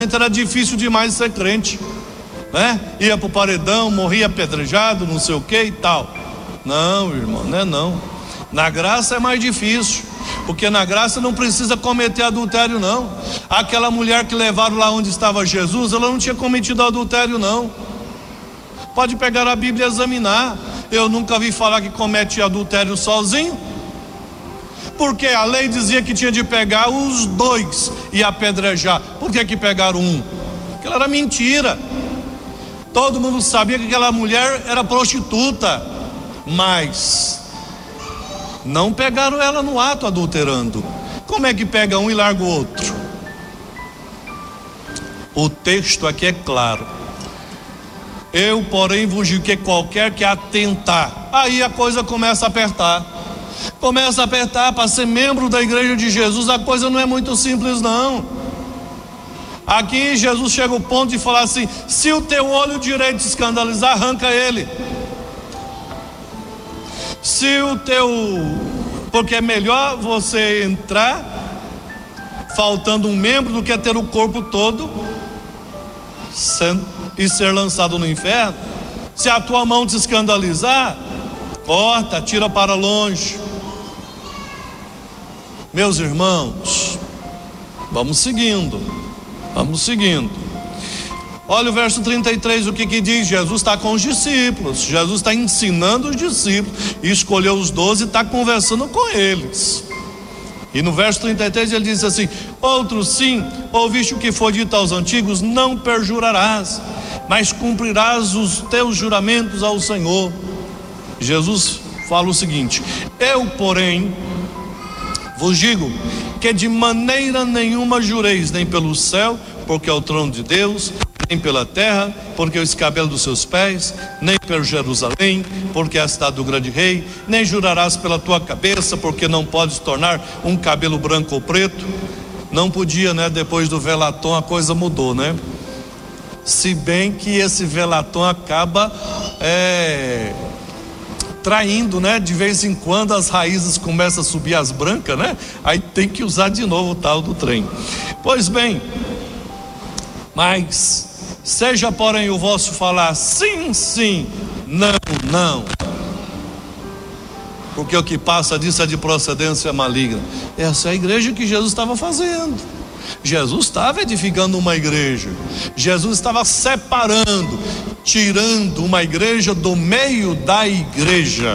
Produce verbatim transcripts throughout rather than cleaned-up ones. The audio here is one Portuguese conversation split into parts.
era difícil demais ser crente, né? Ia pro paredão, morria apedrejado, não sei o que e tal. Não, irmão, não é não. Na graça é mais difícil, porque na graça não precisa cometer adultério, não. Aquela mulher que levaram lá onde estava Jesus, ela não tinha cometido adultério, não. Pode pegar a Bíblia e examinar. Eu nunca vi falar que comete adultério sozinho, porque a lei dizia que tinha de pegar os dois e apedrejar. Por que que pegaram um? Porque ela era mentira. Todo mundo sabia que aquela mulher era prostituta, mas não pegaram ela no ato adulterando. Como é que pega um e larga o outro? O texto aqui é claro. Eu, porém, vos digo que qualquer que atentar, aí a coisa começa a apertar. Começa a apertar. Para ser membro da igreja de Jesus, a coisa não é muito simples, não. Aqui Jesus chega ao ponto de falar assim: se o teu olho direito te escandalizar, arranca ele. Se o teu, porque é melhor você entrar faltando um membro do que ter o corpo todo e ser lançado no inferno. Se a tua mão te escandalizar, corta, tira para longe. Meus irmãos, vamos seguindo, vamos seguindo. Olha o verso trinta e três, o que que diz? Jesus está com os discípulos, Jesus está ensinando os discípulos, e escolheu os doze e está conversando com eles. E no verso trinta e três ele diz assim: outro sim, ouviste o que foi dito aos antigos, não perjurarás, mas cumprirás os teus juramentos ao Senhor. Jesus fala o seguinte: eu, porém, vos digo que de maneira nenhuma jureis, nem pelo céu, porque é o trono de Deus, nem pela terra, porque é o escabelo dos seus pés, nem por Jerusalém, porque é a cidade do grande rei, nem jurarás pela tua cabeça, porque não podes tornar um cabelo branco ou preto. Não podia, né? Depois do velatom a coisa mudou, né? Se bem que esse velatom acaba é, traindo, né? De vez em quando as raízes começam a subir as brancas, né? Aí tem que usar de novo o tal do trem. Pois bem, mas seja porém o vosso falar sim, sim, não, não, porque o que passa disso é de procedência maligna. Essa é a igreja que Jesus estava fazendo. Jesus estava edificando uma igreja, Jesus estava separando, tirando uma igreja do meio da igreja.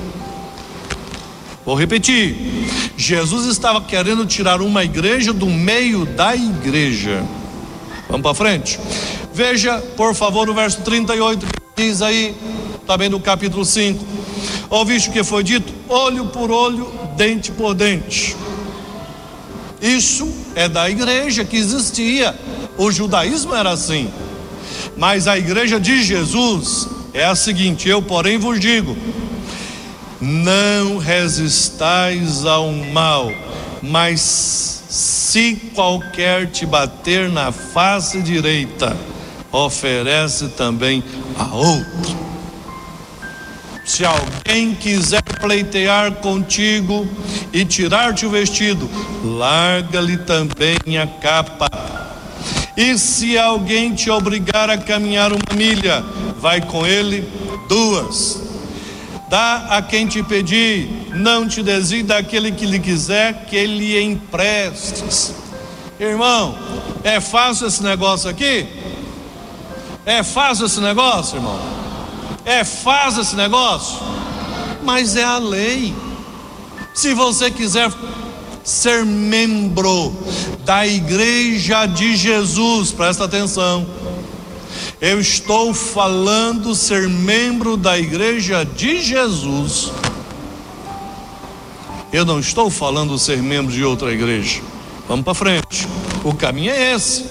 Vou repetir: Jesus estava querendo tirar uma igreja do meio da igreja. Vamos para frente. Veja, por favor, o verso trinta e oito, que diz aí, também do capítulo cinco: ouviste o que foi dito? Olho por olho, dente por dente. Isso é da igreja que existia. O judaísmo era assim, mas a igreja de Jesus é a seguinte: eu, porém, vos digo, não resistais ao mal, mas se qualquer te bater na face direita, oferece também a outro. Se alguém quiser pleitear contigo e tirar-te o vestido, larga-lhe também a capa. E se alguém te obrigar a caminhar uma milha, vai com ele duas. Dá a quem te pedir, não te desvie daquele que lhe quiser que lhe emprestes. Irmão, é fácil esse negócio aqui? É fácil esse negócio, irmão? É fácil esse negócio? Mas é a lei. Se você quiser ser membro da igreja de Jesus, presta atenção, eu estou falando ser membro da igreja de Jesus. Eu não estou falando ser membro de outra igreja. Vamos para frente. O caminho é esse.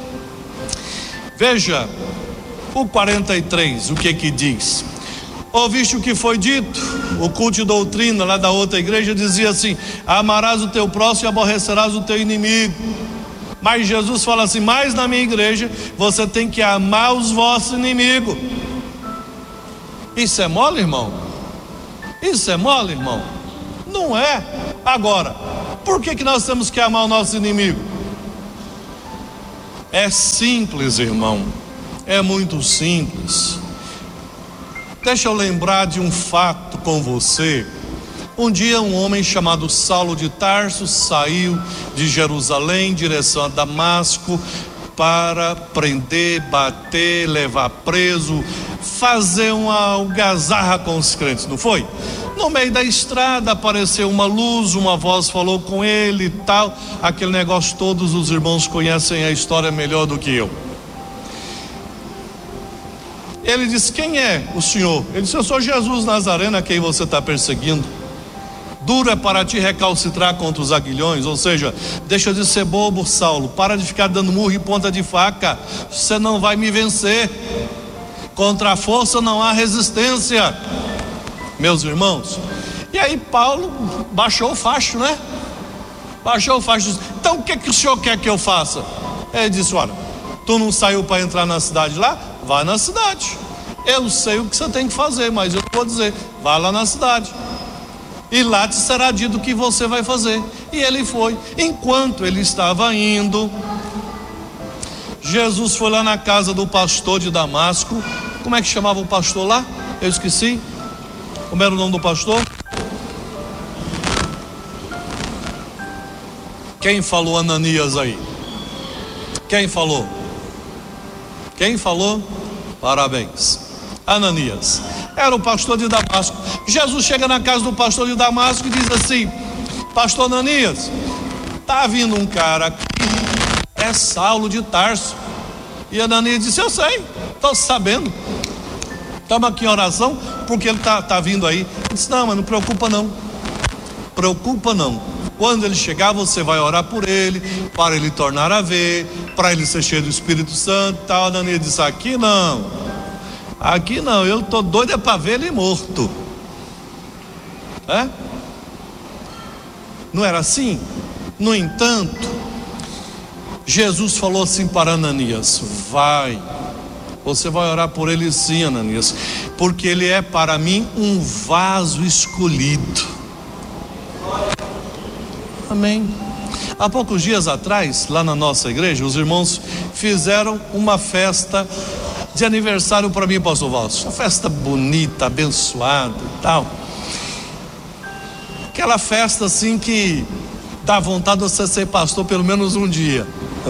Veja o quarenta e três, o que que diz? Ouviste o que foi dito? O culto de doutrina lá da outra igreja dizia assim: amarás o teu próximo e aborrecerás o teu inimigo. Mas Jesus fala assim: mas na minha igreja você tem que amar os vossos inimigos. Isso é mole, irmão? Isso é mole, irmão? Não é. Agora, por que que nós temos que amar o nosso inimigo? É simples, irmão, é muito simples. Deixa eu lembrar de um fato com você. Um dia um homem chamado Saulo de Tarso saiu de Jerusalém em direção a Damasco para prender, bater, levar preso, fazer uma algazarra com os crentes, não foi? No meio da estrada apareceu uma luz, uma voz falou com ele e tal, aquele negócio. Todos os irmãos conhecem a história melhor do que eu. Ele disse: quem é o senhor? Ele disse: eu sou Jesus Nazareno, a quem você está perseguindo. Duro é para ti recalcitrar contra os aguilhões, ou seja, deixa de ser bobo, Saulo, para de ficar dando murro e ponta de faca, você não vai me vencer, contra a força não há resistência, meus irmãos. E aí Paulo baixou o facho, né? Baixou o facho. Então o que que o senhor quer que eu faça? Ele disse: olha, tu não saiu para entrar na cidade lá? Vai na cidade. Eu sei o que você tem que fazer, mas eu não vou dizer. Vai lá na cidade e lá te será dito o que você vai fazer. E ele foi. Enquanto ele estava indo, Jesus foi lá na casa do pastor de Damasco. Como é que chamava o pastor lá? Eu esqueci. Como era o nome do pastor? Quem falou Ananias aí? Quem falou? Quem falou? Parabéns. Ananias. Era o pastor de Damasco. Jesus chega na casa do pastor de Damasco e diz assim: pastor Ananias, tá vindo um cara aqui, é Saulo de Tarso. E Ananias disse: eu sei, estou sabendo, estamos aqui em oração porque ele está tá vindo aí. Ele disse: não, mas não preocupa não, preocupa não. Quando ele chegar, você vai orar por ele, para ele tornar a ver, para ele ser cheio do Espírito Santo e tal. Ananias disse: aqui não, aqui não, eu estou doido é para ver ele morto. É? Não era assim? No entanto, Jesus falou assim para Ananias: vai, você vai orar por ele sim, Ananias, porque ele é para mim um vaso escolhido. Amém. Há poucos dias atrás, lá na nossa igreja, os irmãos fizeram uma festa de aniversário para mim, pastor Valso. Uma festa bonita, abençoada e tal. Aquela festa assim que dá vontade de você ser pastor pelo menos um dia.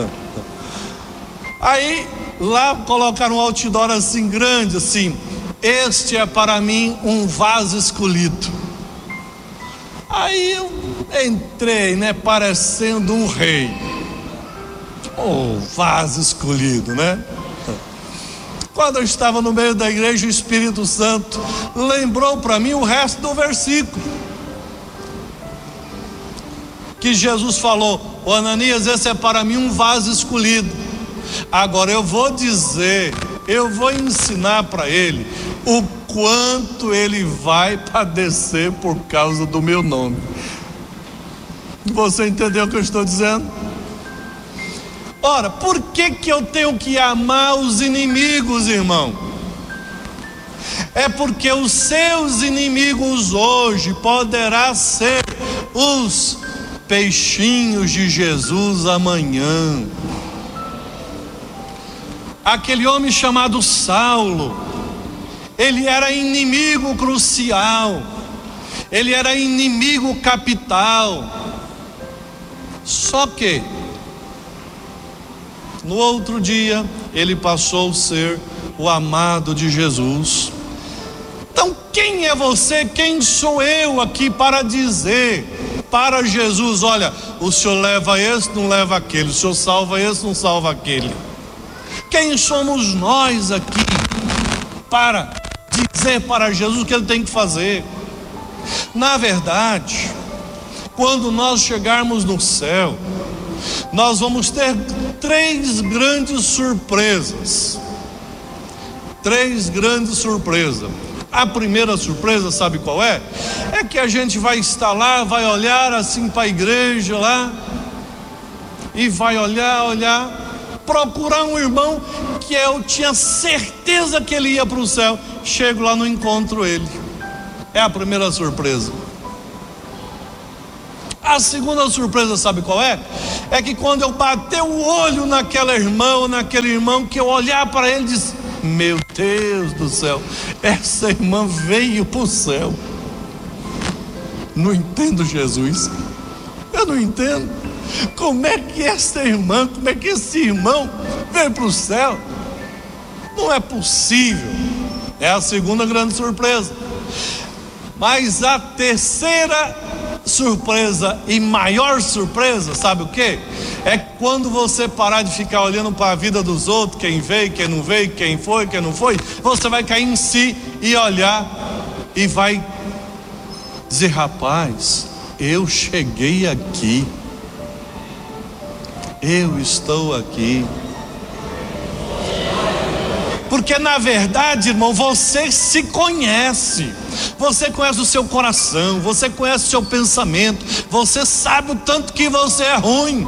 Aí lá colocaram um outdoor assim grande, assim: este é para mim um vaso escolhido. Aí eu entrei, né, parecendo um rei. Oh, vaso escolhido, né? Quando eu estava no meio da igreja, o Espírito Santo lembrou para mim o resto do versículo, que Jesus falou: ô Ananias, esse é para mim um vaso escolhido. Agora eu vou dizer, eu vou ensinar para ele o quanto ele vai padecer por causa do meu nome. Você entendeu o que eu estou dizendo? Ora, por que que eu tenho que amar os inimigos, irmão? É porque os seus inimigos hoje poderá ser os peixinhos de Jesus amanhã. Aquele homem chamado Saulo, ele era inimigo crucial, ele era inimigo capital. Só que no outro dia ele passou a ser o amado de Jesus. Então quem é você, quem sou eu aqui para dizer para Jesus: olha, o senhor leva esse, não leva aquele, o senhor salva esse, não salva aquele? Quem somos nós aqui para dizer para Jesus o que ele tem que fazer? Na verdade, quando nós chegarmos no céu, nós vamos ter três grandes surpresas. Três grandes surpresas. A primeira surpresa, sabe qual é? É que a gente vai estar lá, vai olhar assim para a igreja lá, e vai olhar, olhar, procurar um irmão que eu tinha certeza que ele ia para o céu. Chego lá, não encontro ele. É a primeira surpresa. A segunda surpresa, sabe qual é? É que quando eu bater o olho naquela irmã ou naquele irmão, que eu olhar para ele e dizer: meu Deus do céu, essa irmã veio para o céu. Não entendo, Jesus. Eu não entendo. Como é que essa irmã, como é que esse irmão veio para o céu? Não é possível. É a segunda grande surpresa. Mas a terceira surpresa e maior surpresa, sabe o que? É quando você parar de ficar olhando para a vida dos outros, quem veio, quem não veio, quem foi, quem não foi, você vai cair em si e olhar e vai dizer: rapaz, eu cheguei aqui, eu estou aqui. Porque na verdade, irmão, você se conhece, você conhece o seu coração, você conhece o seu pensamento, você sabe o tanto que você é ruim.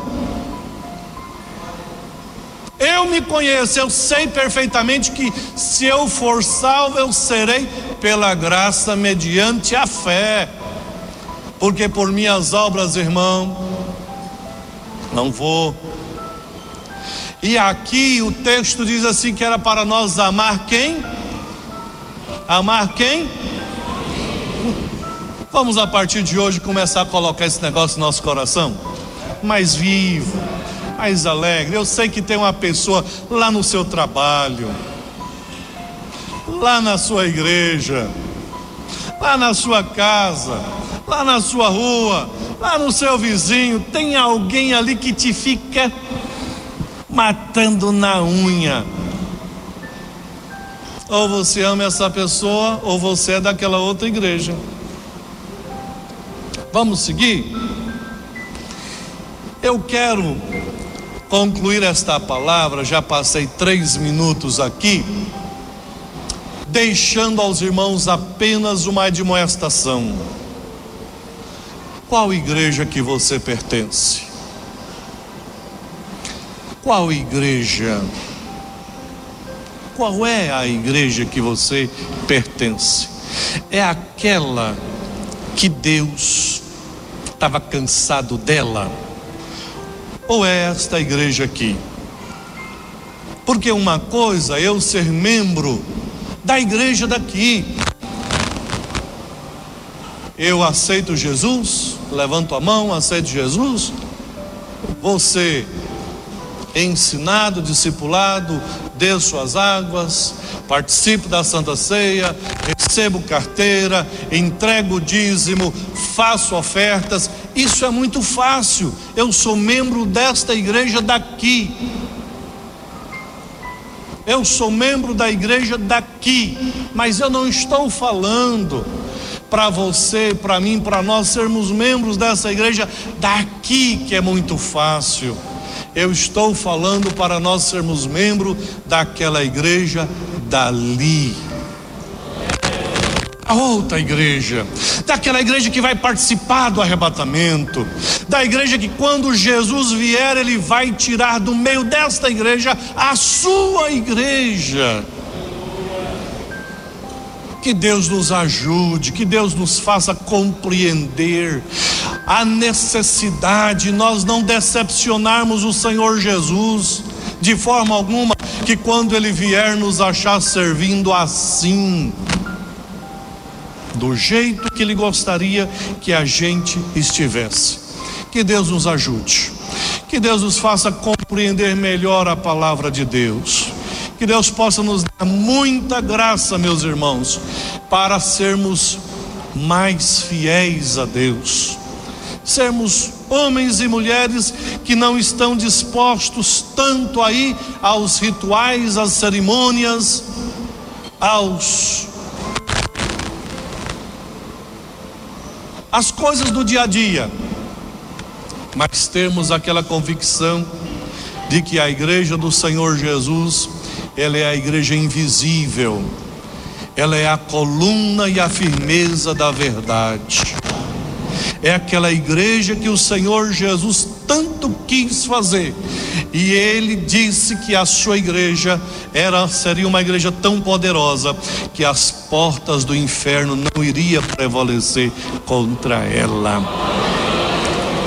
Eu me conheço, eu sei perfeitamente que se eu for salvo, eu serei pela graça mediante a fé. Porque por minhas obras, irmão, não vou. E aqui o texto diz assim, que era para nós amar quem? Amar quem? Vamos a partir de hoje começar a colocar esse negócio no nosso coração mais vivo, mais alegre. Eu sei que tem uma pessoa lá no seu trabalho, lá na sua igreja, lá na sua casa, lá na sua rua, lá no seu vizinho, tem alguém ali que te fica matando na unha. Ou você ama essa pessoa, ou você é daquela outra igreja. Vamos seguir? Eu quero concluir esta palavra, já passei três minutos aqui, deixando aos irmãos apenas uma admoestação. Qual igreja que você pertence? Qual igreja? Qual é a igreja que você pertence? É aquela que Deus estava cansado dela? Ou é esta igreja aqui? Porque uma coisa é eu ser membro da igreja daqui. Eu aceito Jesus, levanto a mão, aceito Jesus. Você ensinado, discipulado, desço as águas, participo da Santa Ceia, recebo carteira, entrego o dízimo, faço ofertas. Isso é muito fácil. Eu sou membro desta igreja daqui. Eu sou membro da igreja daqui, mas eu não estou falando para você, para mim, para nós sermos membros dessa igreja daqui, que é muito fácil. Eu estou falando para nós sermos membros daquela igreja dali. A outra igreja, daquela igreja que vai participar do arrebatamento, da igreja que quando Jesus vier, Ele vai tirar do meio desta igreja a sua igreja. Que Deus nos ajude, que Deus nos faça compreender a necessidade, nós não decepcionarmos o Senhor Jesus de forma alguma, que quando Ele vier nos achar servindo assim, do jeito que Ele gostaria que a gente estivesse. Que Deus nos ajude, que Deus nos faça compreender melhor a palavra de Deus. Que Deus possa nos dar muita graça, meus irmãos, para sermos mais fiéis a Deus. Sermos homens e mulheres que não estão dispostos tanto aí aos rituais, às cerimônias, aos as coisas do dia a dia, mas termos aquela convicção de que a igreja do Senhor Jesus, ela é a igreja invisível, ela é a coluna e a firmeza da verdade. É aquela igreja que o Senhor Jesus tanto quis fazer, e Ele disse que a sua igreja era, seria uma igreja tão poderosa que as portas do inferno não iriam prevalecer contra ela.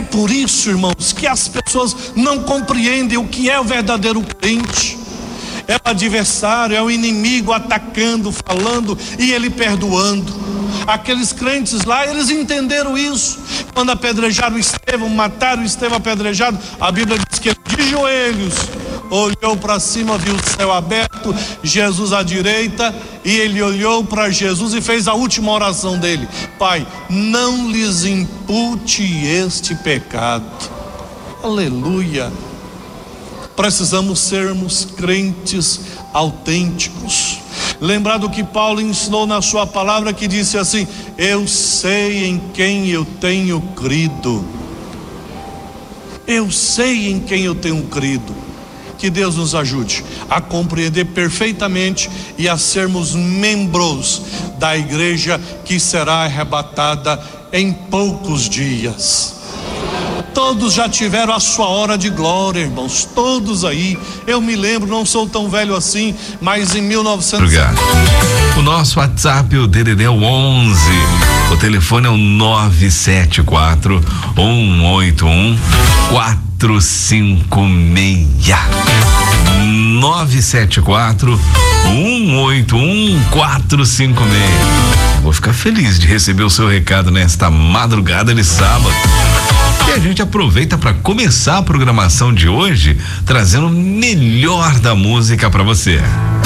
por isso, irmãos, que as pessoas não compreendem o que é o verdadeiro crente. É o adversário, é o inimigo atacando, falando e ele perdoando. Aqueles crentes lá, eles entenderam isso. Quando apedrejaram Estevão, mataram Estevão apedrejado, a Bíblia diz que ele de joelhos olhou para cima, viu o céu aberto, Jesus à direita, e ele olhou para Jesus e fez a última oração dele: Pai, não lhes impute este pecado. Aleluia. Precisamos sermos crentes autênticos. Lembrar do que Paulo ensinou na sua palavra, que disse assim: eu sei em quem eu tenho crido. Eu sei em quem eu tenho crido. Que Deus nos ajude a compreender perfeitamente e a sermos membros da igreja que será arrebatada em poucos dias. Todos já tiveram a sua hora de glória, irmãos, todos aí. Eu me lembro, não sou tão velho assim, mas em mil e novecentos... Obrigado. O nosso WhatsApp, o D D D é o onze, o telefone é o nove sete quatro, um oito um, quatro cinco seis. nove sete quatro, um oito um, quatro cinco seis. Vou ficar feliz de receber o seu recado nesta madrugada de sábado. E a gente aproveita para começar a programação de hoje trazendo o melhor da música para você.